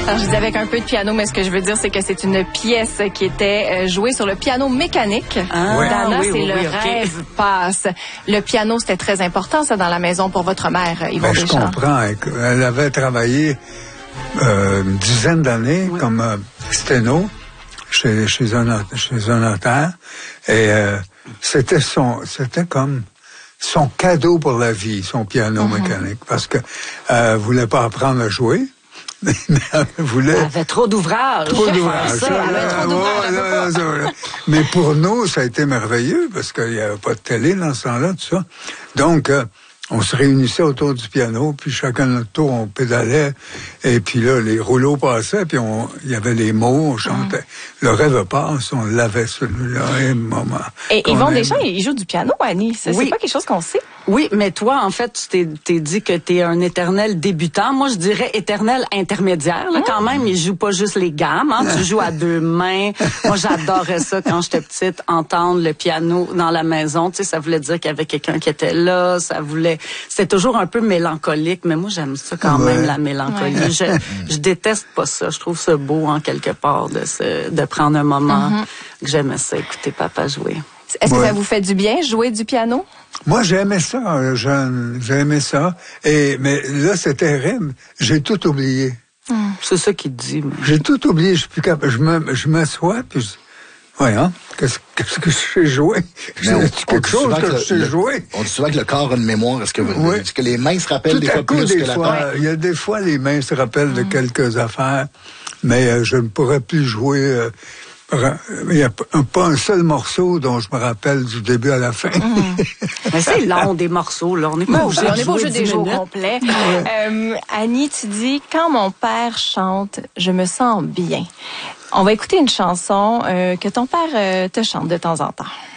Alors, je dis avec un peu de piano, mais ce que je veux dire, c'est que c'est une pièce qui était jouée sur le piano mécanique. Dana, c'est le rêve passe. Le piano, c'était très important, ça, dans la maison pour votre mère, Yvon Deschamps. Je comprends. Elle avait travaillé une dizaine d'années comme sténo chez un notaire. Et c'était comme son cadeau pour la vie, son piano mécanique. Parce que voulait pas apprendre à jouer. Mais elle avait trop d'ouvrages. Mais pour nous, ça a été merveilleux parce qu'il n'y avait pas de télé dans ce temps-là, tout ça. Donc, on se réunissait autour du piano, puis chacun de notre tour, on pédalait, et puis là, les rouleaux passaient, puis il y avait les mots, on chantait. Le rêve passe, on l'avait celui-là, et moment. Et Yvon Deschamps, il joue du piano, Annie. C'est pas quelque chose qu'on sait. Oui, mais toi, en fait, tu t'es dit que t'es un éternel débutant. Moi, je dirais éternel intermédiaire. Là, quand même, il joue pas juste les gammes. Hein, tu joues à deux mains. Moi, j'adorais ça quand j'étais petite, entendre le piano dans la maison. Tu sais, ça voulait dire qu'il y avait quelqu'un qui était là. C'était toujours un peu mélancolique, mais moi, j'aime ça quand même, la mélancolie. Je déteste pas ça. Je trouve ça beau, en quelque part, de prendre un moment que j'aimais ça, écouter papa jouer. Est-ce que ça vous fait du bien, jouer du piano? Moi, j'aimais ça, jeune. J'aimais ça. Mais là, c'est terrible. J'ai tout oublié. C'est ça qu'il dit. Mais... J'ai tout oublié. Je suis plus capable. Je m'assois, puis voyons, qu'est-ce que je sais jouer? C'est quelque chose que je sais jouer. On dit souvent que le corps a une mémoire. Est-ce que les mains se rappellent des fois plus que la tête? Il y a des fois, les mains se rappellent de quelques affaires, mais je ne pourrais plus jouer... il n'y a pas un seul morceau dont je me rappelle du début à la fin. Mais c'est long, des morceaux, là. On n'est pas obligé de jouer des jours complets. Annie, tu dis, quand mon père chante, je me sens bien. On va écouter une chanson que ton père te chante de temps en temps.